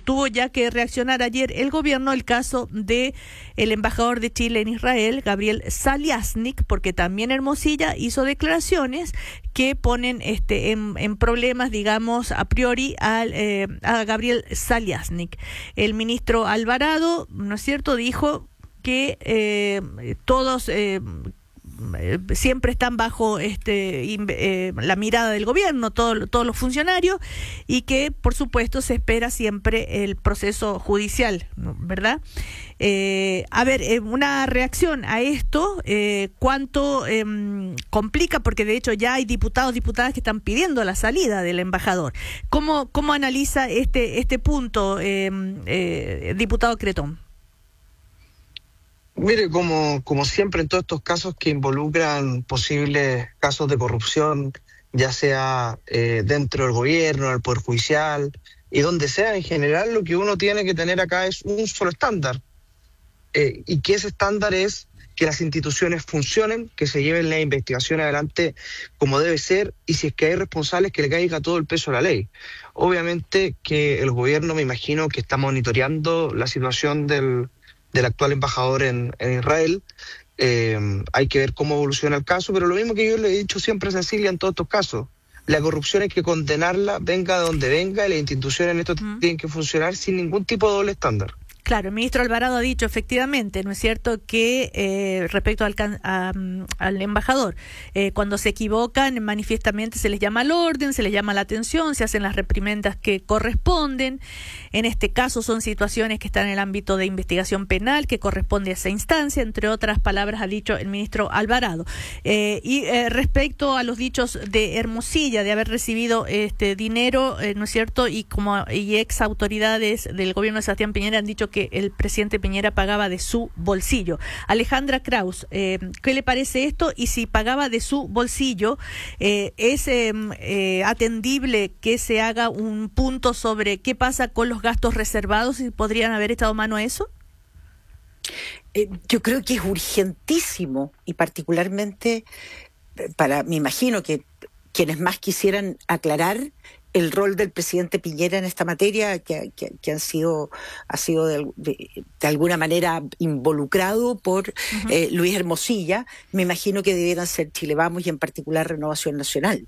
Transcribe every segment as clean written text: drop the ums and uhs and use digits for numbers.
tuvo ya que reaccionar ayer el gobierno el caso de el embajador de Chile en Israel, Gabriel Saliasnik, porque también Hermosilla hizo declaraciones que ponen en problemas, digamos, a priori a Gabriel Saliasnik. El ministro Alvarado, ¿no es cierto?, dijo que todos siempre están bajo la mirada del gobierno, todos los funcionarios, y que por supuesto se espera siempre el proceso judicial, ¿no? ¿Verdad? Una reacción a esto, cuánto complica, porque de hecho ya hay diputados, diputadas que están pidiendo la salida del embajador. ¿Cómo analiza este punto, diputado Cretón? Mire, como siempre en todos estos casos que involucran posibles casos de corrupción, ya sea dentro del gobierno, del Poder Judicial y donde sea, en general lo que uno tiene que tener acá es un solo estándar. Y que ese estándar es que las instituciones funcionen, que se lleven la investigación adelante como debe ser, y si es que hay responsables, que le caiga todo el peso a la ley. Obviamente que el gobierno, me imagino, que está monitoreando la situación del actual embajador en Israel. Hay que ver cómo evoluciona el caso, pero lo mismo que yo le he dicho siempre a Cecilia en todos estos casos, la corrupción hay que condenarla, venga de donde venga, y las instituciones en esto tienen que funcionar sin ningún tipo de doble estándar. Claro, el ministro Alvarado ha dicho efectivamente, ¿no es cierto?, que respecto al embajador, cuando se equivocan manifiestamente se les llama al orden, se les llama la atención, se hacen las reprimendas que corresponden. En este caso son situaciones que están en el ámbito de investigación penal que corresponde a esa instancia, entre otras palabras ha dicho el ministro Alvarado. Respecto a los dichos de Hermosilla de haber recibido dinero, ¿no es cierto?, y ex autoridades del gobierno de Sebastián Piñera han dicho que el presidente Piñera pagaba de su bolsillo. Alejandra Kraus, ¿qué le parece esto? Y si pagaba de su bolsillo, ¿es atendible que se haga un punto sobre qué pasa con los gastos reservados y podrían haber echado mano a eso? Yo creo que es urgentísimo, y particularmente me imagino que quienes más quisieran aclarar el rol del presidente Piñera en esta materia, que ha sido de alguna manera involucrado por Luis Hermosilla, me imagino que debieran ser Chile Vamos y en particular Renovación Nacional.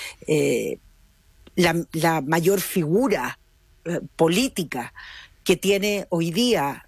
La mayor figura política que tiene hoy día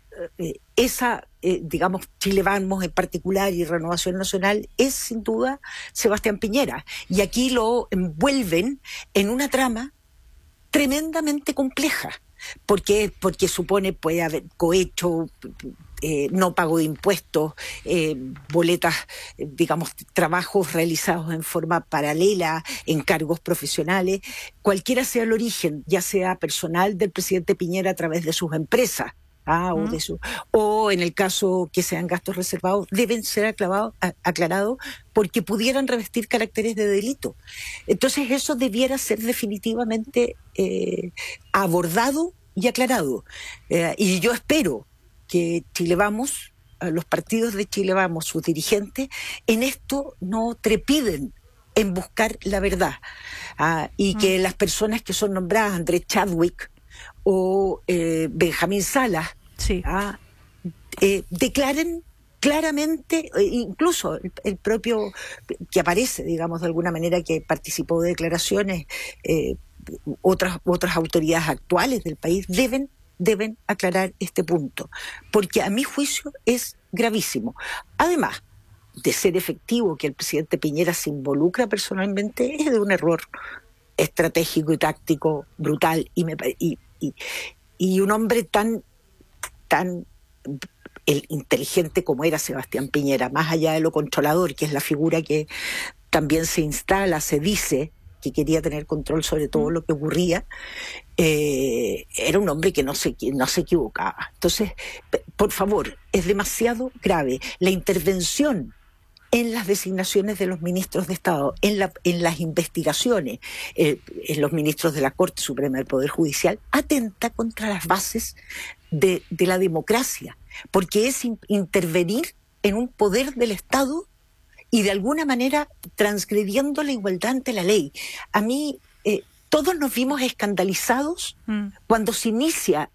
Chile Vamos en particular y Renovación Nacional es sin duda Sebastián Piñera, y aquí lo envuelven en una trama tremendamente compleja, porque puede haber cohecho, no pago de impuestos, boletas, trabajos realizados en forma paralela, encargos profesionales, cualquiera sea el origen, ya sea personal del presidente Piñera a través de sus empresas, o en el caso que sean gastos reservados, deben ser aclarados porque pudieran revestir caracteres de delito. Entonces eso debiera ser definitivamente abordado y aclarado. Y yo espero que Chile Vamos, los partidos de Chile Vamos, sus dirigentes, en esto no trepiden en buscar la verdad. Y que las personas que son nombradas, Andrés Chadwick o Benjamín Salas, sí, declaren claramente, incluso el propio que aparece, de alguna manera, que participó de declaraciones, otras autoridades actuales del país deben aclarar este punto, porque a mi juicio es gravísimo. Además de ser efectivo que el presidente Piñera se involucra personalmente, es de un error estratégico y táctico brutal, y un hombre tan inteligente como era Sebastián Piñera, más allá de lo controlador, que es la figura que también se dice que quería tener control sobre todo lo que ocurría, era un hombre que no se equivocaba. Entonces, por favor, es demasiado grave la intervención en las designaciones de los ministros de Estado, en las investigaciones, en los ministros de la Corte Suprema del Poder Judicial, atenta contra las bases de la democracia, porque es intervenir en un poder del Estado y de alguna manera transgrediendo la igualdad ante la ley. A mí, todos nos vimos escandalizados cuando se inicia